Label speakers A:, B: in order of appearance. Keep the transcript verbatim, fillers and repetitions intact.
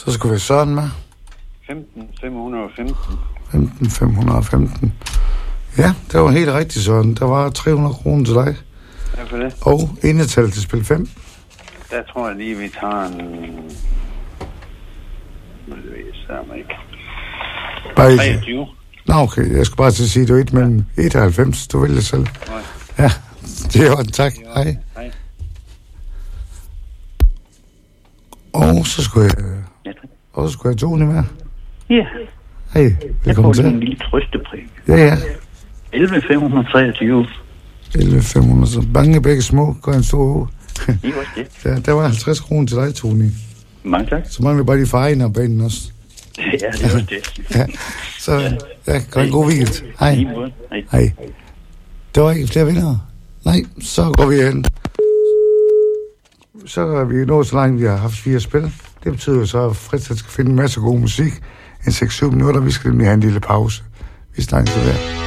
A: Så skulle vi Søren med.
B: femten fem hundrede og femten.
A: femten fem hundrede og femten. Ja, det var helt rigtigt, Søren. Der var tre hundrede kroner til dig.
B: Tak for det.
A: Og endetal til spil fem.
B: Der tror jeg lige, vi tager en... Nu ved jeg sammen ikke.
A: Bare
B: treogtyve.
A: Nå, okay. Jeg skulle bare til at sige, at du er et mellem enoghalvfems. Du vælger selv.
B: Nej.
A: Ja, det er jo tak. Hej.
B: Hej.
A: Og så skulle jeg...
B: Ja, tak.
A: Og så skulle jeg Tony med.
C: Ja,
A: Hej,
C: jeg
A: velkommen
C: får lige en
A: til.
C: lille trøstepræmie.
A: Ja, ja.
C: elleve fem hundrede og treogtyve.
A: elleve fem hundrede. Så bange begge små. Går en stor hoved.
C: Det er også det.
A: Ja, der var halvtreds kroner til dig, Tony.
C: Mange tak.
A: Så mangler vi bare de fejne og banen også.
C: Ja, det er også det.
A: Ja, så ja, gør en god weekend. Hej.
C: Lige måde. Hej.
A: Hej. Der var ikke flere vinder. Nej, så går vi hen. Så er vi nået så langt, vi har haft fire spil. Det betyder jo så, at Fritz skal finde en masse god musik. En seks syv minutter, vi skal nemlig have en lille pause. Vi snakkes så der.